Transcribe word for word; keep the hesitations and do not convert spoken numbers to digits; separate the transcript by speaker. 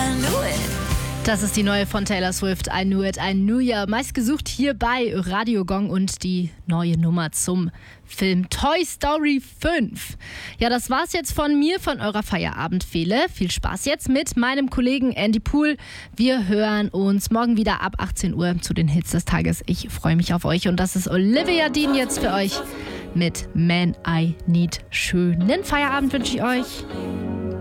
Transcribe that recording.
Speaker 1: Das ist die neue von Taylor Swift, I Knew It, I Knew Ya. Meistgesucht hier bei Radio Gong und die neue Nummer zum Film Toy Story fünf. Ja, das war's jetzt von mir, von eurer Feierabendfehle. Viel Spaß jetzt mit meinem Kollegen Andy Pool. Wir hören uns morgen wieder ab achtzehn Uhr zu den Hits des Tages. Ich freue mich auf euch und das ist Olivia Dean jetzt für euch mit Man I Need. Schönen Feierabend wünsche ich euch.